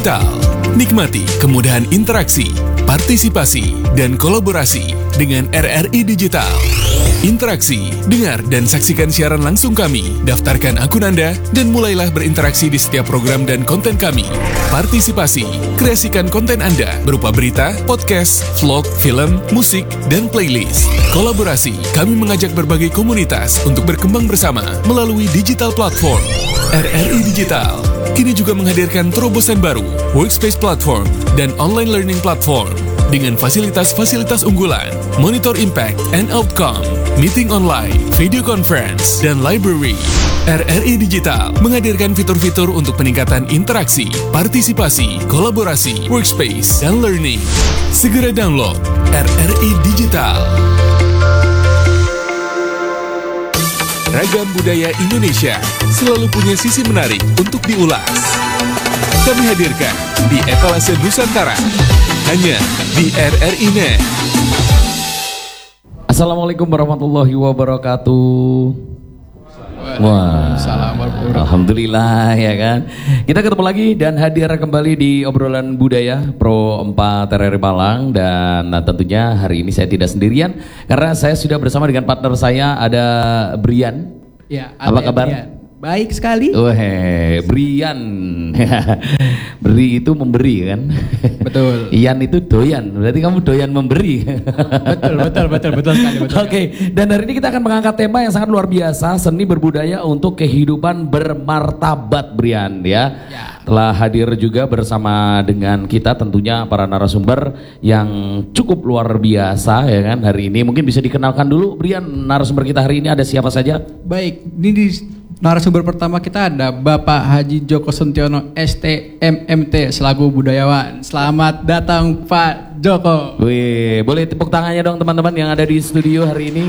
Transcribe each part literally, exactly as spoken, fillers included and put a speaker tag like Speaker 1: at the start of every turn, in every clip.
Speaker 1: Digital. Nikmati kemudahan interaksi, partisipasi, dan kolaborasi dengan R R I Digital. Interaksi, dengar dan saksikan siaran langsung kami, daftarkan akun Anda, dan mulailah berinteraksi di setiap program dan konten kami. Partisipasi, kreasikan konten Anda berupa berita, podcast, vlog, film, musik, dan playlist. Kolaborasi, kami mengajak berbagai komunitas untuk berkembang bersama melalui digital platform. R R I Digital kini juga menghadirkan terobosan baru, workspace platform, dan online learning platform dengan fasilitas-fasilitas unggulan, monitor impact and outcome, meeting online, video conference, dan library. R R I Digital menghadirkan fitur-fitur untuk peningkatan interaksi, partisipasi, kolaborasi, workspace, dan learning. Segera download R R I Digital. Ragam budaya Indonesia selalu punya sisi menarik untuk diulas. Kami hadirkan di Etalase Nusantara, hanya di R R I Net.
Speaker 2: Assalamualaikum warahmatullahi wabarakatuh. Wah, alhamdulillah ya kan. Kita ketemu lagi dan hadir kembali di obrolan budaya Pro empat R R I Malang. Dan nah, tentunya hari ini saya tidak sendirian karena saya sudah bersama dengan partner saya, ada Brian.
Speaker 3: Ya,
Speaker 2: apa kabar?
Speaker 3: Brian. Baik sekali.
Speaker 2: Wah, Brian. Beri itu memberi kan?
Speaker 3: Betul.
Speaker 2: Ian itu doyan. Berarti kamu doyan memberi.
Speaker 3: betul, betul, betul, betul sekali. Oke,
Speaker 2: okay. Dan hari ini kita akan mengangkat tema yang sangat luar biasa, seni berbudaya untuk kehidupan bermartabat, Brian ya. Ya. Telah hadir juga bersama dengan kita tentunya para narasumber yang cukup luar biasa ya kan hari ini. Mungkin bisa dikenalkan dulu, Brian, narasumber kita hari ini ada siapa saja?
Speaker 3: Baik, ini di narasumber pertama kita ada Bapak Haji Joko Suntiono S T M M T selaku budayawan. Selamat datang Pak Joko.
Speaker 2: Wih, boleh tepuk tangannya dong teman-teman yang ada di studio hari ini.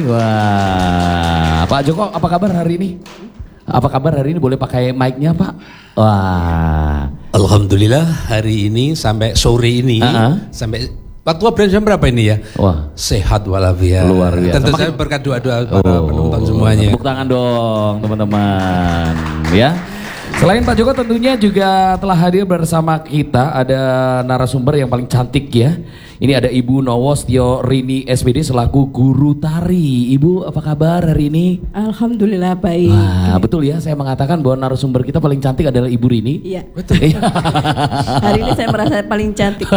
Speaker 2: Wah, Pak Joko, apa kabar hari ini? Apa kabar hari ini? Boleh pakai mic-nya Pak? Wah,
Speaker 4: alhamdulillah hari ini sampai sore ini uh-huh. sampai waktu Brian jam berapa ini ya?
Speaker 2: Wah,
Speaker 4: sehat walafiat.
Speaker 2: Luar biasa.
Speaker 4: Tentu saja berkat doa-doa para oh, penonton semuanya.
Speaker 2: Tepuk tangan dong teman-teman ya. Selain Pak Joko tentunya juga telah hadir bersama kita ada narasumber yang paling cantik ya. Ini ada Ibu Nowostyo Rini S P D selaku guru tari. Ibu apa kabar hari ini?
Speaker 5: Alhamdulillah baik.
Speaker 2: Wah, betul ya, saya mengatakan bahwa narasumber kita paling cantik adalah Ibu Rini.
Speaker 5: Iya.
Speaker 2: Betul.
Speaker 5: Hari ini saya merasa paling cantik.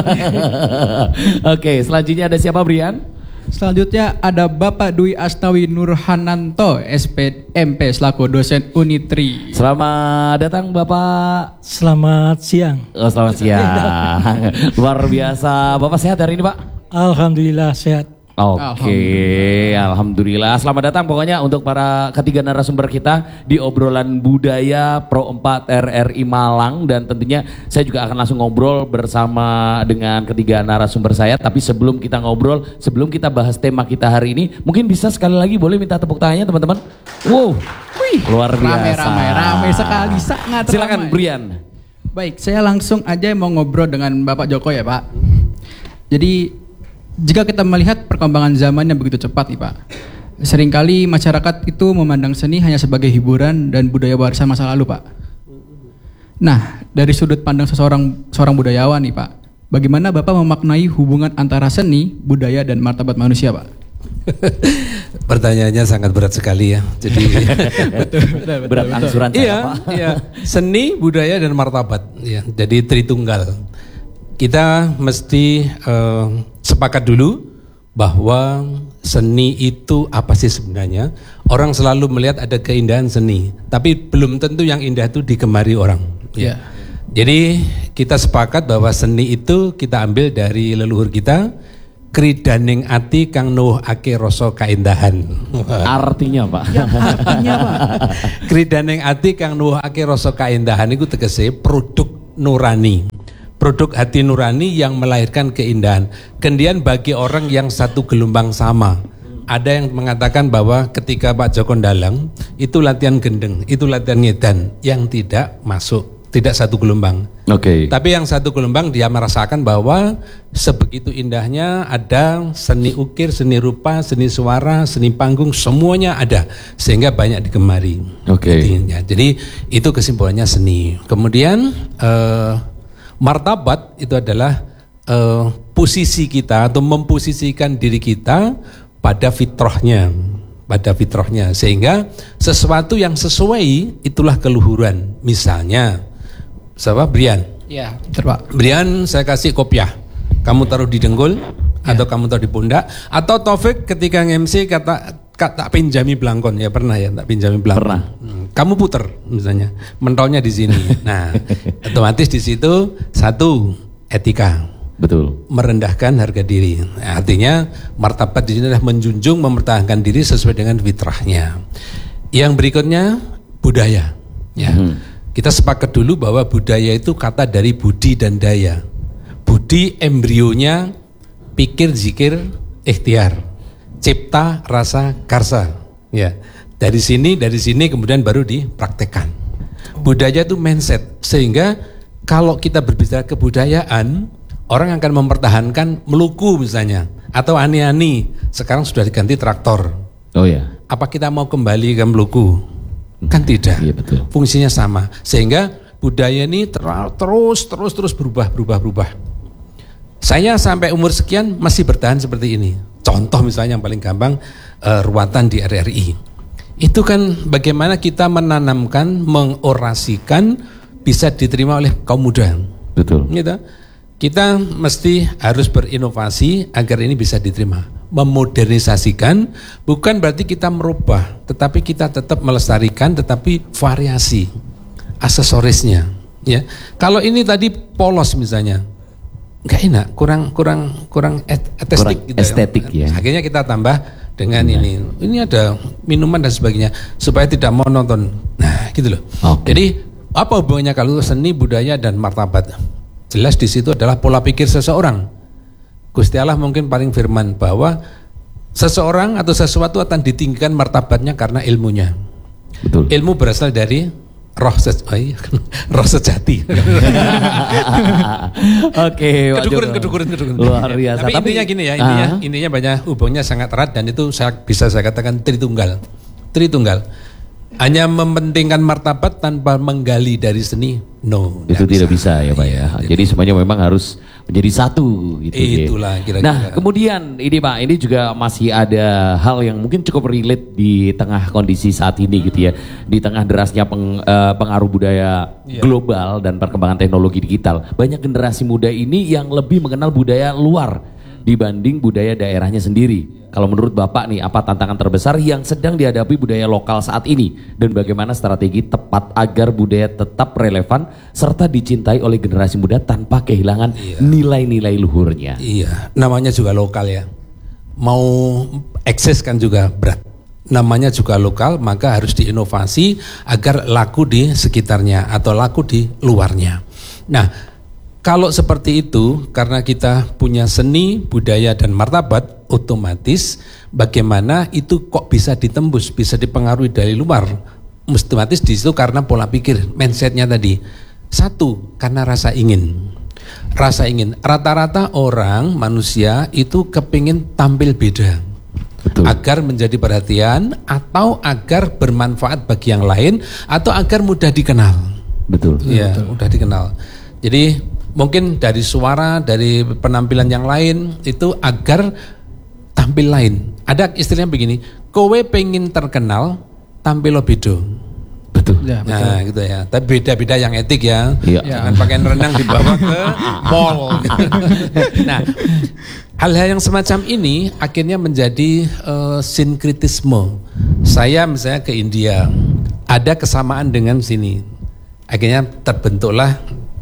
Speaker 2: Oke, selanjutnya ada siapa, Brian?
Speaker 3: Selanjutnya ada Bapak Dwi Astawi Nurhananto S P M P selaku dosen Unitri.
Speaker 2: Selamat datang Bapak.
Speaker 6: Selamat siang.
Speaker 2: Oh, selamat siang. Luar biasa. Bapak sehat hari ini Pak?
Speaker 6: Alhamdulillah sehat.
Speaker 2: Oke, okay. Alhamdulillah. Alhamdulillah. Selamat datang pokoknya untuk para ketiga narasumber kita di obrolan budaya Pro empat R R I Malang. Dan tentunya saya juga akan langsung ngobrol bersama dengan ketiga narasumber saya. Tapi sebelum kita ngobrol, sebelum kita bahas tema kita hari ini, mungkin bisa sekali lagi boleh minta tepuk tangannya teman-teman. Wow, wih, luar biasa.
Speaker 3: Rame-rame, rame sekali, sangat ramai.
Speaker 2: Silakan Brian.
Speaker 3: Baik, saya langsung aja mau ngobrol dengan Bapak Joko ya Pak. Jadi jika kita melihat perkembangan zaman yang begitu cepat nih Pak, seringkali masyarakat itu memandang seni hanya sebagai hiburan dan budaya warisan masa lalu Pak. Nah, dari sudut pandang seseorang seorang budayawan nih Pak, bagaimana Bapak memaknai hubungan antara seni, budaya dan martabat manusia Pak?
Speaker 4: Pertanyaannya sangat berat sekali ya. Jadi
Speaker 3: betul, betul, betul,
Speaker 2: berat angsuran saya
Speaker 4: iya,
Speaker 2: Pak.
Speaker 4: Iya, seni, budaya dan martabat. Ya, jadi tritunggal. Kita mesti uh, sepakat dulu bahwa seni itu apa sih sebenarnya. Orang selalu melihat ada keindahan seni, tapi belum tentu yang indah itu digemari orang. Ya. Yeah. Jadi kita sepakat bahwa seni itu kita ambil dari leluhur kita, kridaning ati kang nuwuhake rasa kaindahan.
Speaker 2: Artinya Pak?
Speaker 3: Ya, artinya Pak.
Speaker 4: Kridaning ati kang nuwuhake rasa kaindahan itu tegese produk nurani. Produk hati nurani yang melahirkan keindahan. Kemudian bagi orang yang satu gelombang sama, ada yang mengatakan bahwa ketika Pak Joko Ndalang itu latihan gendeng, itu latihan ngedan, yang tidak masuk, tidak satu gelombang.
Speaker 2: Oke. Okay.
Speaker 4: Tapi yang satu gelombang dia merasakan bahwa sebegitu indahnya ada seni ukir, seni rupa, seni suara, seni panggung, semuanya ada sehingga banyak digemari.
Speaker 2: Oke. Okay.
Speaker 4: Jadi itu kesimpulannya seni. Kemudian uh, Martabat itu adalah uh, posisi kita atau memposisikan diri kita pada fitrahnya, pada fitrahnya, sehingga sesuatu yang sesuai itulah keluhuran. Misalnya, siapa? Brian.
Speaker 3: Ya, betul Pak.
Speaker 4: Brian, saya kasih kopiah, kamu taruh di dengkul atau kamu taruh di pundak, atau Taufik ketika nge-M C kata Kak, tak pinjami belangkon, ya pernah ya, tak pinjami belangkon.
Speaker 2: Pernah.
Speaker 4: Hmm, kamu puter misalnya, mentolnya di sini. Nah, otomatis di situ satu etika,
Speaker 2: Betul.
Speaker 4: merendahkan harga diri. Nah, artinya martabat di sini adalah menjunjung, mempertahankan diri sesuai dengan fitrahnya. Yang berikutnya budaya. Ya,
Speaker 2: Hmm.
Speaker 4: kita sepakat dulu bahwa budaya itu kata dari budi dan daya. Budi embrionya pikir, zikir, ikhtiar. Cipta, rasa, karsa. Ya, dari sini, dari sini kemudian baru dipraktekkan. Budaya itu mindset, sehingga kalau kita berbicara kebudayaan, orang akan mempertahankan meluku misalnya, atau ani-ani. Sekarang sudah diganti traktor.
Speaker 2: Oh ya.
Speaker 4: Apa kita mau kembali ke meluku? Kan tidak.
Speaker 2: Iya, betul.
Speaker 4: Fungsinya sama, sehingga budaya ini ter- terus, terus, terus berubah, berubah, berubah. Saya sampai umur sekian masih bertahan seperti ini. Contoh misalnya yang paling gampang, uh, ruatan di R R I. Itu kan bagaimana kita menanamkan, mengorasikan, bisa diterima oleh kaum muda.
Speaker 2: Betul.
Speaker 4: Gitu. Kita mesti harus berinovasi agar ini bisa diterima. Memodernisasikan bukan berarti kita merubah, tetapi kita tetap melestarikan, tetapi variasi aksesorisnya. Ya, kalau ini tadi polos misalnya, nggak enak, kurang kurang kurang estetik,
Speaker 2: Kurang
Speaker 4: gitu
Speaker 2: estetik ya.
Speaker 4: Akhirnya kita tambah dengan
Speaker 2: Nah.
Speaker 4: ini, ini ada minuman dan sebagainya supaya tidak monoton. Nah, gitu loh.
Speaker 2: Oke.
Speaker 4: Jadi apa hubungannya kalau seni, budaya dan martabat? Jelas di situ adalah pola pikir seseorang. Gusti Allah mungkin paling firman bahwa seseorang atau sesuatu akan ditinggikan martabatnya karena ilmunya.
Speaker 2: Betul.
Speaker 4: Ilmu berasal dari roh, se- oh iya, roh sejati.
Speaker 2: Oke, Pak
Speaker 4: Kedukuran,
Speaker 2: Joko.
Speaker 4: kedukuran, kedukuran.
Speaker 2: Luar biasa.
Speaker 4: Tapi, intinya gini ya, intinya,
Speaker 2: Ah.
Speaker 4: intinya banyak hubungannya sangat erat dan itu saya bisa saya katakan tritunggal. Tritunggal. Hanya mementingkan martabat tanpa menggali dari seni, no.
Speaker 2: Itu
Speaker 4: nggak
Speaker 2: tidak bisa ya Pak
Speaker 4: Iya,
Speaker 2: ya.
Speaker 4: jadi-
Speaker 2: Jadi semuanya memang harus menjadi satu gitu. ya.
Speaker 4: Itulah kira-kira.
Speaker 2: Nah kemudian ini Pak, ini juga masih ada hal yang mungkin cukup relate di tengah kondisi saat ini gitu ya. Di tengah derasnya peng- eh, pengaruh budaya
Speaker 4: Iya.
Speaker 2: global dan perkembangan teknologi digital. Banyak generasi muda ini yang lebih mengenal budaya luar dibanding budaya daerahnya sendiri. Kalau menurut Bapak nih, apa tantangan terbesar yang sedang dihadapi budaya lokal saat ini? Dan bagaimana strategi tepat agar budaya tetap relevan serta dicintai oleh generasi muda tanpa kehilangan
Speaker 4: Iya.
Speaker 2: nilai-nilai luhurnya?
Speaker 4: Iya, namanya juga lokal ya. Mau eksis kan juga berat. Namanya juga lokal, maka harus diinovasi agar laku di sekitarnya atau laku di luarnya. Nah, kalau seperti itu, karena kita punya seni, budaya, dan martabat, otomatis bagaimana itu kok bisa ditembus, bisa dipengaruhi dari luar. Otomatis di situ karena pola pikir, mindsetnya tadi. Satu, karena rasa ingin. Rasa ingin. Rata-rata orang, manusia itu kepingin tampil beda.
Speaker 2: Betul.
Speaker 4: Agar menjadi perhatian atau agar bermanfaat bagi yang lain atau agar mudah dikenal.
Speaker 2: Betul.
Speaker 4: Ya, mudah dikenal. Jadi mungkin dari suara, dari penampilan yang lain itu agar tampil lain. Ada istilahnya begini, kowe pengen terkenal, tampil lo bedo.
Speaker 2: Betul.
Speaker 3: Ya, betul.
Speaker 4: Nah gitu ya, tapi beda-beda yang etik ya.
Speaker 2: Iya.
Speaker 4: Jangan pakaian renang dibawa ke mall. Nah, hal-hal yang semacam ini akhirnya menjadi uh, sinkritisme. Saya misalnya ke India, ada kesamaan dengan sini. Akhirnya terbentuklah.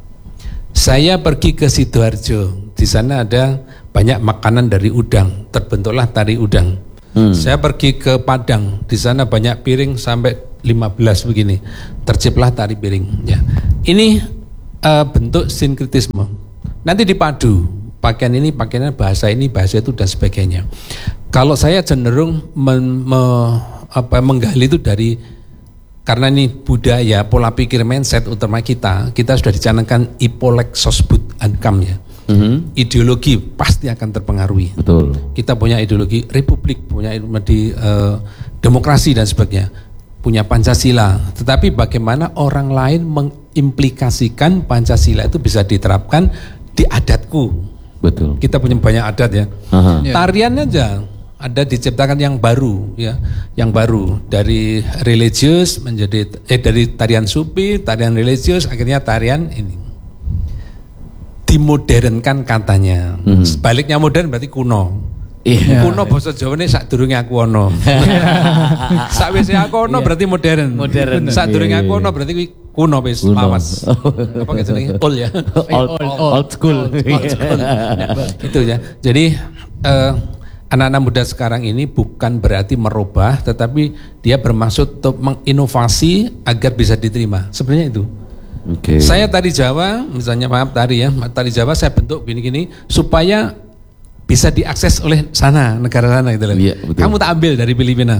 Speaker 4: Saya pergi ke Sidoarjo, di sana ada banyak makanan dari udang, terbentuklah tari udang.
Speaker 2: Hmm.
Speaker 4: Saya pergi ke Padang, di sana banyak piring sampai lima belas begini, terciptalah tari piring. Ya, ini uh, bentuk sinkritisme. Nanti dipadu, pakaian ini, pakaian bahasa ini, bahasa itu dan sebagainya. Kalau saya cenderung men, me, apa, menggali itu dari karena ini budaya, pola pikir, mindset utama kita, kita sudah dicanangkan ipolek sosbud ankam ya.
Speaker 2: Mhm.
Speaker 4: Ideologi pasti akan terpengaruhi.
Speaker 2: Betul.
Speaker 4: Kita punya ideologi republik, punya ideologi uh, demokrasi dan sebagainya, punya Pancasila. Tetapi bagaimana orang lain mengimplikasikan Pancasila itu bisa diterapkan di adatku.
Speaker 2: Betul.
Speaker 4: Kita punya banyak adat ya.
Speaker 2: Aha.
Speaker 4: Tarian aja ada diciptakan yang baru ya, yang baru dari religius menjadi eh dari tarian sufi, tarian religius akhirnya tarian ini. Dimodernkan katanya.
Speaker 2: Hmm.
Speaker 4: Sebaliknya modern berarti kuno.
Speaker 2: Iya.
Speaker 4: Kuno basa Jawane sadurunge aku ono. Sakwise aku ono berarti modern.
Speaker 2: Modern.
Speaker 4: Sadurunge
Speaker 2: Iya,
Speaker 4: aku
Speaker 2: iya.
Speaker 4: ono berarti kuwi kuno wis
Speaker 2: Kuno.
Speaker 4: lawas. Apa jenenge? Old ya.
Speaker 2: Old, old, old school.
Speaker 4: Old school. Nah, itu ya. Jadi eh, anak-anak muda sekarang ini bukan berarti merubah, tetapi dia bermaksud untuk menginovasi agar bisa diterima. Sebenarnya itu.
Speaker 2: Oke.
Speaker 4: Saya tari Jawa, misalnya maaf tari ya, tari Jawa saya bentuk gini-gini supaya bisa diakses oleh sana, negara sana gitu loh.
Speaker 2: Iya, betul.
Speaker 4: Kamu tak ambil dari Filipina,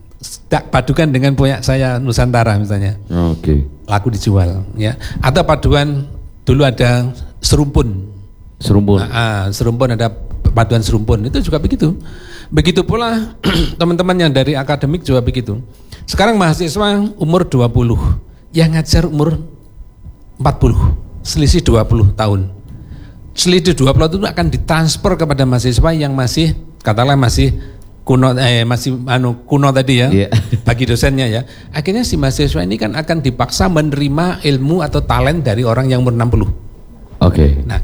Speaker 4: tak padukan dengan punya saya Nusantara misalnya.
Speaker 2: Oke.
Speaker 4: Laku dijual ya. Atau paduan dulu ada serumpun.
Speaker 2: Serumpun.
Speaker 4: Nah, ah, serumpun ada paduan serumpun itu juga begitu. Begitu pula teman-teman yang dari akademik juga begitu. Sekarang mahasiswa umur dua puluh, yang ngajar umur empat puluh, selisih dua puluh tahun. Selisih dua puluh itu akan ditransfer kepada mahasiswa yang masih katakanlah masih kuno eh masih anu kuno tadi ya.
Speaker 2: Yeah.
Speaker 4: Bagi dosennya ya. Akhirnya si mahasiswa ini kan akan dipaksa menerima ilmu atau talent dari orang yang umur enam puluh.
Speaker 2: Oke.
Speaker 4: Nah,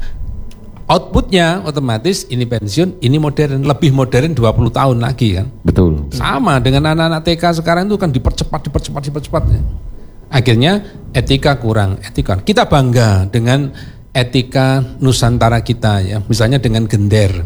Speaker 4: outputnya otomatis ini pensiun, ini modern, lebih modern dua puluh tahun lagi kan.
Speaker 2: Betul.
Speaker 4: Sama dengan anak-anak T K sekarang itu kan dipercepat, dipercepat, dipercepat. Akhirnya etika kurang, etika. Kita bangga dengan etika Nusantara kita ya, misalnya dengan gender.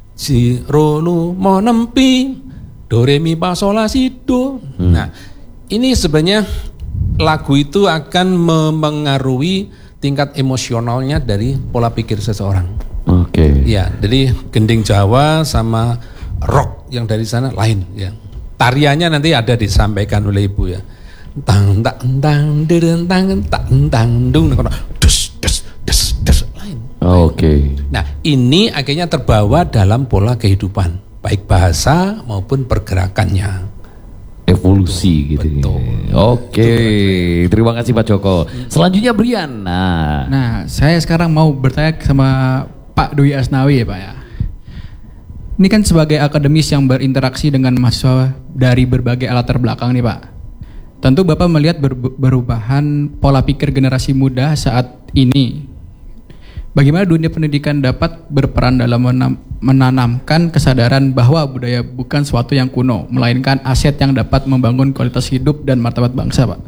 Speaker 4: Si ro lu mo nempi, do re mi fa sol la si do. Hmm. Nah, ini sebenarnya lagu itu akan memengaruhi tingkat emosionalnya dari pola pikir seseorang.
Speaker 2: Oke.
Speaker 4: Ya, jadi gending Jawa sama rock yang dari sana lain ya. Tariannya nanti ada disampaikan oleh Ibu ya. Tang tak tang deren tang tak tang dung dus dus dus dus lain.
Speaker 2: Oke.
Speaker 4: Nah, ini akhirnya terbawa dalam pola kehidupan, baik bahasa maupun pergerakannya.
Speaker 2: Evolusi gitu.
Speaker 4: Betul.
Speaker 2: Oke, terima kasih Pak Joko. Selanjutnya Brian. Nah,
Speaker 3: Nah, saya sekarang mau bertanya sama Pak Dwi Asnawi ya Pak ya. Ini kan sebagai akademis yang berinteraksi dengan mahasiswa dari berbagai latar belakang nih Pak. Tentu Bapak melihat ber- perubahan pola pikir generasi muda saat ini. Bagaimana dunia pendidikan dapat berperan dalam menam- menanamkan kesadaran bahwa budaya bukan sesuatu yang kuno, melainkan aset yang dapat membangun kualitas hidup dan martabat bangsa, Pak?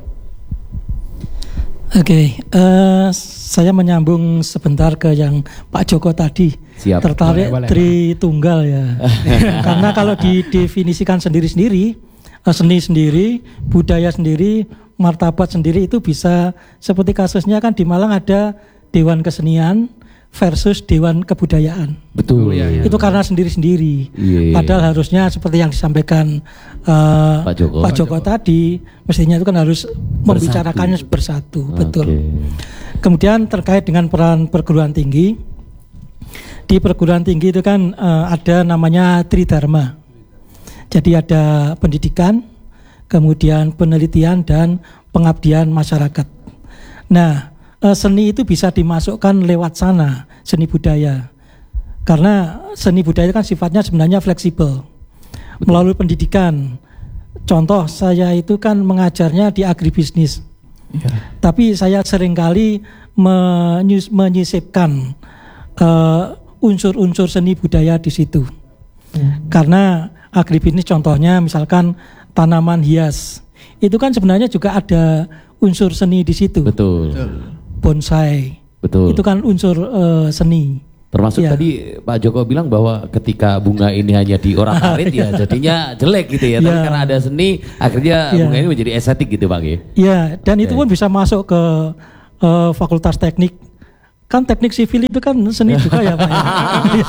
Speaker 6: Oke, eh, saya menyambung sebentar ke yang Pak Joko tadi.
Speaker 2: Siap.
Speaker 6: Tertarik
Speaker 3: Boleh, boleh,
Speaker 6: Tritunggal ya. Karena kalau didefinisikan sendiri-sendiri, eh, seni sendiri, budaya sendiri, martabat sendiri itu bisa seperti kasusnya kan di Malang ada Dewan Kesenian versus Dewan Kebudayaan.
Speaker 2: betul.
Speaker 3: Iya, iya.
Speaker 6: Itu karena sendiri-sendiri.
Speaker 2: Iya, iya.
Speaker 6: Padahal harusnya seperti yang disampaikan uh,
Speaker 2: Pak Joko.
Speaker 6: Pak Joko tadi, mestinya itu kan harus membicarakannya bersatu, betul.
Speaker 2: Oke.
Speaker 6: Kemudian terkait dengan peran perguruan tinggi, di perguruan tinggi itu kan uh, ada namanya Tridharma. Jadi ada pendidikan, kemudian penelitian dan pengabdian masyarakat. Nah, seni itu bisa dimasukkan lewat sana, seni budaya. Karena seni budaya kan sifatnya sebenarnya fleksibel. Melalui pendidikan. Contoh saya itu kan mengajarnya di agribisnis. Ya. Tapi saya seringkali menyus, menyisipkan uh, unsur-unsur seni budaya di situ. Hmm. Karena agribisnis contohnya misalkan tanaman hias. Itu kan sebenarnya juga ada unsur seni di situ.
Speaker 2: Betul.
Speaker 3: Betul.
Speaker 6: Bonsai,
Speaker 2: Betul.
Speaker 6: itu kan unsur uh, seni.
Speaker 2: Termasuk
Speaker 6: Ya.
Speaker 2: tadi Pak Joko bilang bahwa ketika bunga ini hanya diorak-arik ya jadinya jelek gitu ya. Tapi
Speaker 6: Ya.
Speaker 2: karena ada seni akhirnya
Speaker 6: Ya.
Speaker 2: bunga ini menjadi estetik gitu Pak ya.
Speaker 6: Ya, dan itu
Speaker 2: Ya.
Speaker 6: pun bisa masuk ke uh, fakultas teknik. Kan teknik sivil itu kan seni juga ya Pak. Ya?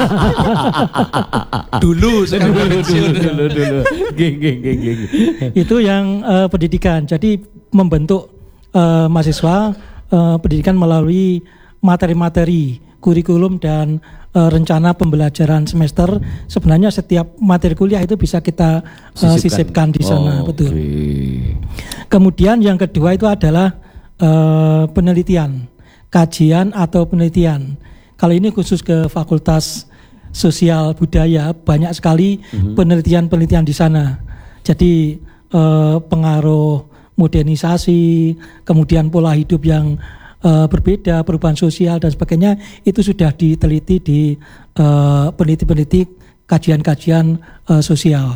Speaker 4: Dulu saya
Speaker 2: dulu dulu dulu. Geng geng geng geng.
Speaker 6: Itu yang uh, pendidikan. Jadi membentuk uh, mahasiswa uh, pendidikan melalui materi-materi, kurikulum dan uh, rencana pembelajaran semester. Sebenarnya setiap materi kuliah itu bisa kita uh, sisipkan di sana,
Speaker 2: Oh,
Speaker 6: betul.
Speaker 2: oke.
Speaker 6: Kemudian yang kedua itu adalah eh, penelitian, kajian atau penelitian. Kalau ini khusus ke Fakultas Sosial Budaya, banyak sekali mm-hmm. penelitian-penelitian di sana. Jadi eh, pengaruh modernisasi, kemudian pola hidup yang eh, berbeda, perubahan sosial dan sebagainya, itu sudah diteliti di eh, peneliti-peneliti kajian-kajian uh, sosial.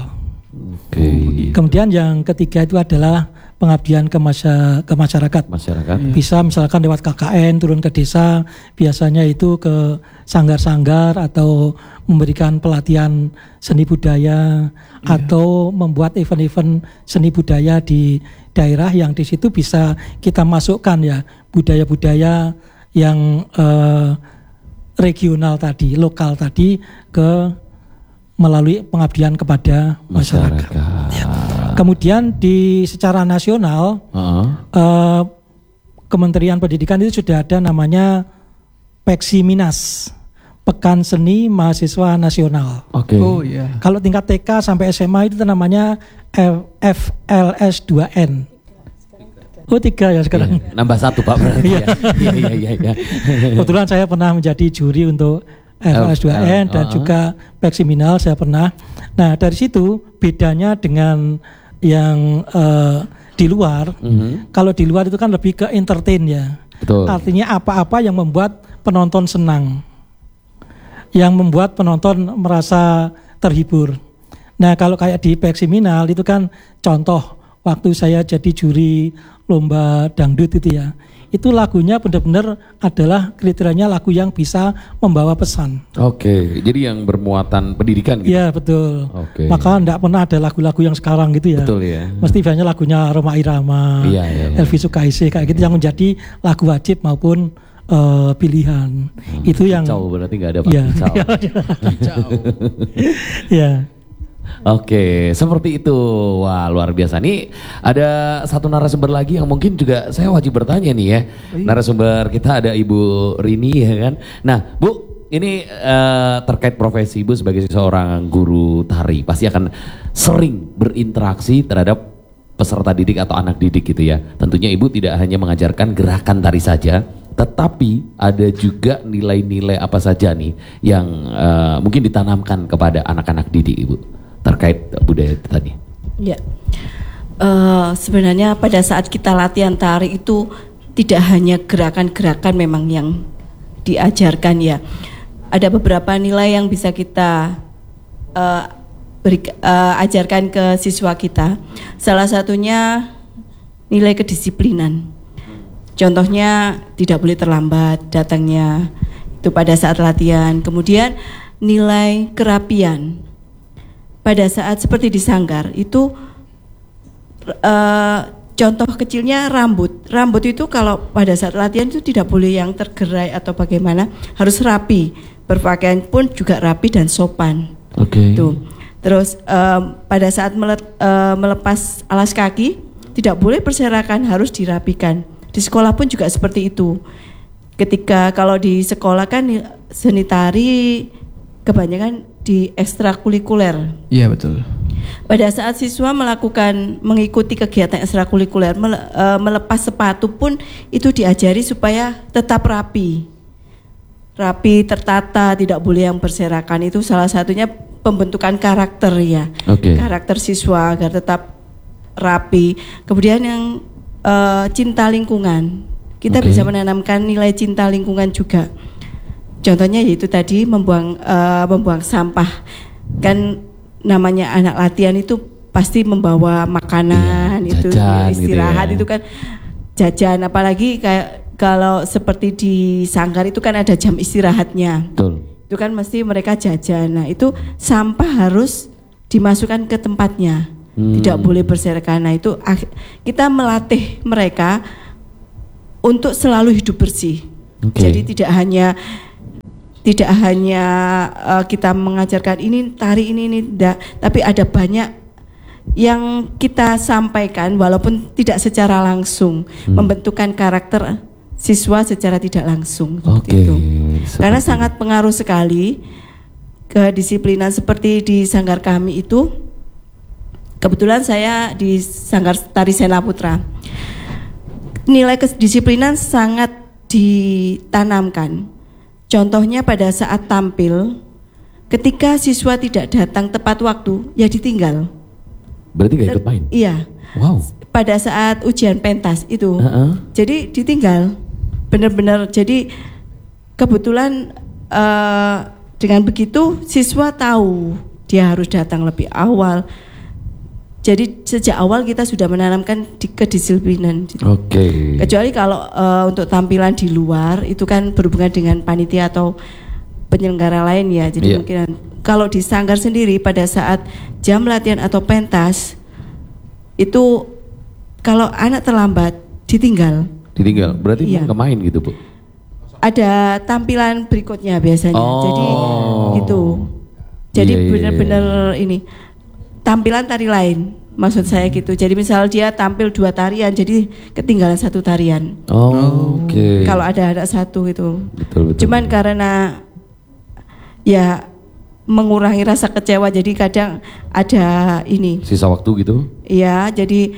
Speaker 2: Oke.
Speaker 6: Kemudian yang ketiga itu adalah pengabdian ke, masya, ke masyarakat.
Speaker 2: Masyarakat.
Speaker 6: Bisa misalkan lewat K K N turun ke desa, biasanya itu ke sanggar-sanggar atau memberikan pelatihan seni budaya yeah. atau membuat event-event seni budaya di daerah yang di situ bisa kita masukkan ya budaya-budaya yang uh, regional tadi, lokal tadi ke melalui pengabdian kepada masyarakat. masyarakat. Ya. Kemudian di secara nasional, uh-huh. eh, Kementerian Pendidikan itu sudah ada namanya Peksiminas, Pekan Seni Mahasiswa Nasional.
Speaker 2: Oke. Okay.
Speaker 3: Oh iya.
Speaker 6: Kalau tingkat T K sampai S M A itu namanya F L S dua N. Oh tiga ya sekarang.
Speaker 2: Ya, nambah satu Pak berarti ya. Iya iya iya. Ya.
Speaker 6: Kebetulan saya pernah menjadi juri untuk F L S dua N dan uh-huh. juga Peksiminal saya pernah. Nah dari situ bedanya dengan yang uh, di luar. Uh-huh. Kalau di luar itu kan lebih ke entertain ya.
Speaker 2: Betul.
Speaker 6: Artinya apa-apa yang membuat penonton senang, yang membuat penonton merasa terhibur. Nah kalau kayak di Peksiminal itu kan contoh waktu saya jadi juri lomba dangdut itu ya. Itu lagunya benar-benar adalah kriterianya lagu yang bisa membawa pesan. Oke,
Speaker 2: jadi yang bermuatan pendidikan gitu?
Speaker 6: Iya betul.
Speaker 2: Oke.
Speaker 6: Maka enggak pernah ada lagu-lagu yang sekarang gitu ya.
Speaker 2: Betul ya.
Speaker 6: Mesti biasanya lagunya Rhoma Irama,
Speaker 2: iya, iya, iya.
Speaker 6: Elvi Sukaesih kayak gitu yang menjadi lagu wajib maupun uh, pilihan. Hmm, itu yang.
Speaker 2: Kacau berarti nggak ada Pak.
Speaker 6: Iya.
Speaker 2: Kacau.
Speaker 6: Iya.
Speaker 2: Oke, seperti itu. Wah, luar biasa. Nih ada satu narasumber lagi yang mungkin juga saya wajib bertanya nih ya. Narasumber kita ada Ibu Rini ya kan. Nah, Bu, ini uh, terkait profesi Ibu sebagai seorang guru tari, pasti akan sering berinteraksi terhadap peserta didik atau anak didik gitu ya. Tentunya Ibu tidak hanya mengajarkan gerakan tari saja, tetapi ada juga nilai-nilai apa saja nih yang uh, mungkin ditanamkan kepada anak-anak didik Ibu terkait budaya tadi.
Speaker 5: Ya, uh, sebenarnya pada saat kita latihan tari itu tidak hanya gerakan-gerakan memang yang diajarkan ya. Ada beberapa nilai yang bisa kita uh, beri, uh, ajarkan ke siswa kita. Salah satunya nilai kedisiplinan. Contohnya tidak boleh terlambat datangnya itu pada saat latihan. Kemudian nilai kerapian. Pada saat seperti di sanggar itu uh, contoh kecilnya rambut. Rambut itu kalau pada saat latihan itu tidak boleh yang tergerai atau bagaimana, harus rapi. Berpakaian pun juga rapi dan sopan.
Speaker 2: Oke.
Speaker 5: Okay. Terus uh, pada saat mele- uh, melepas alas kaki tidak boleh berserakan, harus dirapikan. Di sekolah pun juga seperti itu. Ketika kalau di sekolah kan seni tari kebanyakan di ekstrakurikuler.
Speaker 3: Iya betul.
Speaker 5: Pada saat siswa melakukan mengikuti kegiatan ekstrakurikuler, mele, e, melepas sepatu pun itu diajari supaya tetap rapi, rapi tertata, tidak boleh yang berserakan. Itu salah satunya pembentukan karakter ya,
Speaker 2: okay.
Speaker 5: karakter siswa agar tetap rapi. Kemudian yang e, cinta lingkungan, kita okay. bisa menanamkan nilai cinta lingkungan juga. Contohnya yaitu tadi membuang uh, membuang sampah. Kan namanya anak latihan itu pasti membawa makanan, iya, itu istirahat gitu ya. Itu kan jajan, apalagi kayak kalau seperti di sanggar itu kan ada jam istirahatnya.
Speaker 2: Betul.
Speaker 5: Itu kan mesti mereka jajan. Nah, itu sampah harus dimasukkan ke tempatnya. Hmm. Tidak boleh berserakan. Nah, itu kita melatih mereka untuk selalu hidup bersih. Okay. Jadi tidak hanya Tidak hanya uh, kita mengajarkan ini tari ini ini tidak, tapi ada banyak yang kita sampaikan walaupun tidak secara langsung, hmm. membentukkan karakter siswa secara tidak langsung.
Speaker 2: Okay.
Speaker 5: Itu. Karena sangat pengaruh sekali kedisiplinan seperti di sanggar kami itu. Kebetulan saya di Sanggar Tari Sena Putra. nilai kedisiplinan sangat ditanamkan. Contohnya pada saat tampil, ketika siswa tidak datang tepat waktu, ya ditinggal.
Speaker 2: Berarti gak ikut main?
Speaker 5: Iya.
Speaker 2: Wow.
Speaker 5: Pada saat ujian pentas itu,
Speaker 2: Uh-uh.
Speaker 5: jadi ditinggal. Benar-benar. Jadi kebetulan uh, dengan begitu siswa tahu dia harus datang lebih awal. Jadi sejak awal kita sudah menanamkan di kedisiplinan.
Speaker 2: Oke. Okay.
Speaker 5: Kecuali kalau uh, untuk tampilan di luar itu kan berhubungan dengan panitia atau penyelenggara lain ya. Jadi
Speaker 2: yeah.
Speaker 5: mungkin kalau di sanggar sendiri pada saat jam latihan atau pentas itu kalau anak terlambat ditinggal.
Speaker 2: Ditinggal. Berarti
Speaker 5: Iya.
Speaker 2: nggak main gitu, Bu?
Speaker 5: Ada tampilan berikutnya biasanya.
Speaker 2: Oh.
Speaker 5: Jadi gitu. Jadi
Speaker 2: Iya, iya,
Speaker 5: benar-benar ini tampilan tari lain, maksud saya gitu. Jadi misal dia tampil dua tarian, jadi ketinggalan satu tarian.
Speaker 2: Oh, oke. Okay.
Speaker 5: Kalau ada anak satu itu.
Speaker 2: Betul, betul.
Speaker 5: Cuman karena ya mengurangi rasa kecewa, jadi kadang ada ini.
Speaker 2: Sisa waktu gitu?
Speaker 5: Ya, jadi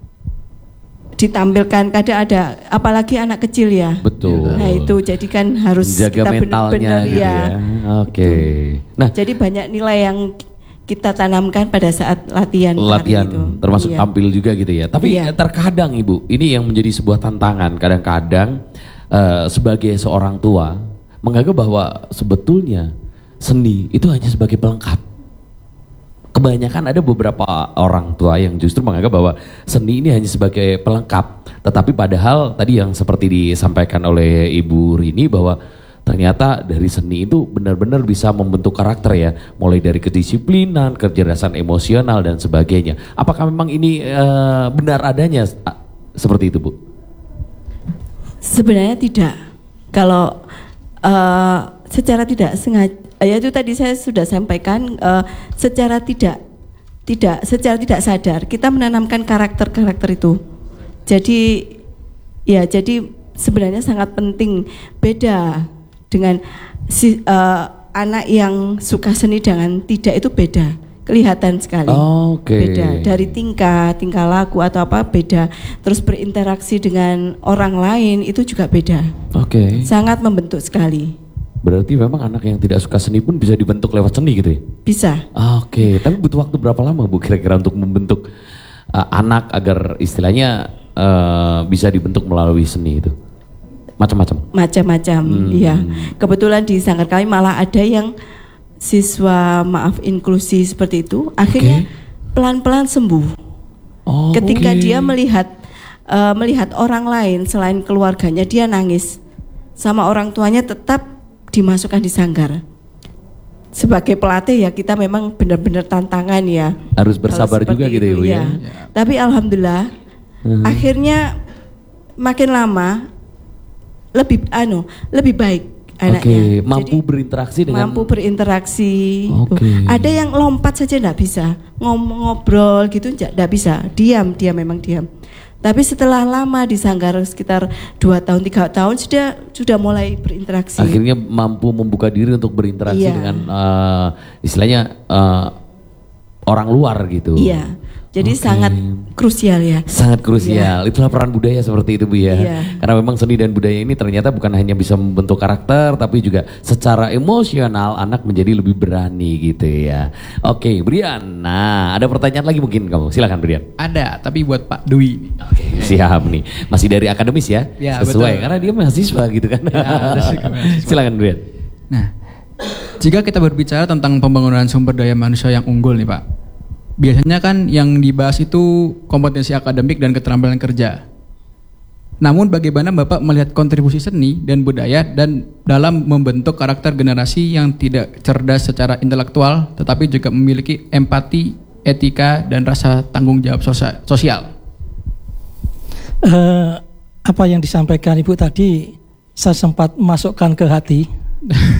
Speaker 5: ditampilkan kadang ada, apalagi anak kecil ya.
Speaker 2: Betul.
Speaker 5: Nah itu jadi kan harus
Speaker 2: jaga
Speaker 5: kita
Speaker 2: mentalnya
Speaker 5: benar-benar
Speaker 2: gitu ya.
Speaker 5: ya.
Speaker 2: Oke. Okay. Nah,
Speaker 5: jadi banyak nilai yang kita tanamkan pada saat latihan
Speaker 2: latihan
Speaker 5: itu.
Speaker 2: termasuk
Speaker 5: Iya.
Speaker 2: tampil juga gitu ya. Tapi
Speaker 5: Iya.
Speaker 2: terkadang Ibu, ini yang menjadi sebuah tantangan. Kadang-kadang uh, sebagai seorang tua menganggap bahwa sebetulnya seni itu hanya sebagai pelengkap. Kebanyakan ada beberapa orang tua yang justru menganggap bahwa seni ini hanya sebagai pelengkap. Tetapi padahal tadi yang seperti disampaikan oleh Ibu Rini bahwa ternyata dari seni itu benar-benar bisa membentuk karakter ya, mulai dari kedisiplinan, kecerdasan emosional dan sebagainya. Apakah memang ini uh, benar adanya uh, seperti itu, Bu?
Speaker 5: Sebenarnya tidak. Kalau uh, secara tidak sengaja, ya itu tadi saya sudah sampaikan, uh, secara tidak tidak secara tidak sadar kita menanamkan karakter-karakter itu. Jadi ya jadi sebenarnya sangat penting, beda dengan si, uh, anak yang suka seni dengan tidak itu beda, kelihatan sekali.
Speaker 2: Oh, Oke. Okay.
Speaker 5: Beda dari tingkah, tingkah laku atau apa beda. Terus berinteraksi dengan orang lain itu juga beda.
Speaker 2: Oke. Okay.
Speaker 5: Sangat membentuk sekali.
Speaker 2: Berarti memang anak yang tidak suka seni pun bisa dibentuk lewat seni gitu ya?
Speaker 5: Bisa.
Speaker 2: Oke, okay. Tapi butuh waktu berapa lama Bu kira-kira untuk membentuk uh, anak agar istilahnya uh, bisa dibentuk melalui seni itu? Macam-macam.
Speaker 5: Macam-macam,
Speaker 2: Hmm.
Speaker 5: iya. Kebetulan di sanggar kami malah ada yang siswa maaf inklusi seperti itu, akhirnya pelan-pelan sembuh.
Speaker 2: Oh,
Speaker 5: Ketika
Speaker 2: okay.
Speaker 5: dia melihat uh, melihat orang lain selain keluarganya, dia nangis sama orang tuanya tetap dimasukkan di sanggar. Sebagai pelatih ya kita memang benar-benar tantangan ya.
Speaker 2: Harus bersabar
Speaker 5: Kalau
Speaker 2: juga
Speaker 5: seperti
Speaker 2: gitu ya,
Speaker 5: itu,
Speaker 2: Bu ya.
Speaker 5: ya. Tapi alhamdulillah
Speaker 2: Mhm.
Speaker 5: akhirnya makin lama lebih anu lebih baik
Speaker 2: Oke,
Speaker 5: anaknya.
Speaker 2: mampu
Speaker 5: Jadi,
Speaker 2: berinteraksi dengan
Speaker 5: mampu berinteraksi.
Speaker 2: Oke.
Speaker 5: Tuh. Ada yang lompat saja enggak bisa, ngomong ngobrol gitu enggak bisa, diam dia memang diam. Tapi setelah lama di sanggar sekitar dua tahun tiga tahun sudah sudah mulai berinteraksi.
Speaker 2: akhirnya mampu membuka diri untuk berinteraksi
Speaker 5: Iya.
Speaker 2: dengan uh, istilahnya uh, orang luar gitu.
Speaker 5: Iya. Jadi
Speaker 2: Oke.
Speaker 5: sangat krusial ya.
Speaker 2: Sangat krusial. Itulah peran budaya seperti itu Bu ya.
Speaker 5: Iya.
Speaker 2: Karena memang seni dan budaya ini ternyata bukan hanya bisa membentuk karakter tapi juga secara emosional anak menjadi lebih berani gitu ya. Oke, Brian. Nah, ada pertanyaan lagi mungkin kamu. Silakan Brian.
Speaker 3: Ada, tapi buat Pak Dwi.
Speaker 2: Oke, siap nih. Masih dari akademis ya?
Speaker 3: Ya,
Speaker 2: Sesuai
Speaker 3: betul.
Speaker 2: karena dia mahasiswa gitu kan.
Speaker 3: Ya, betul, mahasiswa.
Speaker 2: Silakan Brian.
Speaker 3: Nah, jika kita berbicara tentang pembangunan sumber daya manusia yang unggul nih Pak, biasanya kan yang dibahas itu kompetensi akademik dan keterampilan kerja. Namun bagaimana Bapak melihat kontribusi seni dan budaya dan dalam membentuk karakter generasi yang tidak cerdas secara intelektual tetapi juga memiliki empati, etika dan rasa tanggung jawab sosa- sosial?
Speaker 6: Eh, apa yang disampaikan Ibu tadi saya sempat masukkan ke hati.